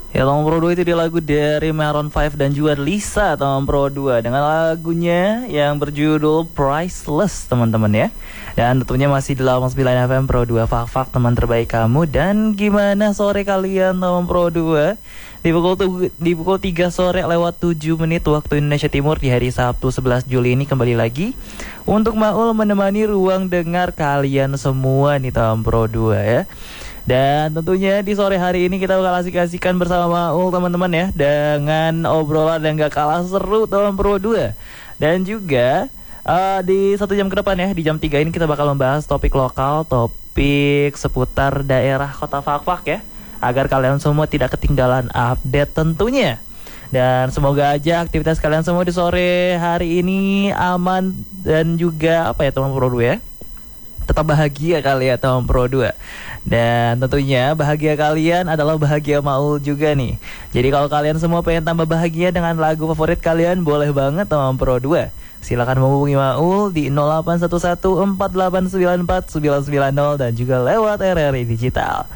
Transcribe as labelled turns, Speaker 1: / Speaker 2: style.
Speaker 1: Ya, Tom Pro 2 itu dia lagu dari Maroon 5 dan juga Lisa Tom Pro 2 dengan lagunya yang berjudul Priceless, teman-teman ya. Dan tentunya masih di 89 FM Pro 2 Fak-Fak, teman terbaik kamu. Dan gimana sore kalian Tom Pro 2? Di pukul 3 sore lewat 7 menit waktu Indonesia Timur di hari Sabtu 11 Juli ini kembali lagi untuk Maul menemani ruang dengar kalian semua nih Tom Pro 2 ya. Dan tentunya di sore hari ini kita bakal asik-asikan bersama Maul teman-teman ya, dengan obrolan yang gak kalah seru Tom Pro 2. Dan juga di 1 jam ke depan ya, di jam 3 ini kita bakal membahas topik lokal, topik seputar daerah kota Fak-Fak ya, agar kalian semua tidak ketinggalan update tentunya. Dan semoga aja aktivitas kalian semua di sore hari ini aman dan juga apa ya Tom Pro 2 ya, tetap bahagia kali ya Tom Pro 2. Dan tentunya bahagia kalian adalah bahagia Maul juga nih. Jadi kalau kalian semua pengen tambah bahagia dengan lagu favorit kalian, boleh banget Tom Pro 2. Silakan menghubungi Maul di 081148949990 dan juga lewat RRI Digital.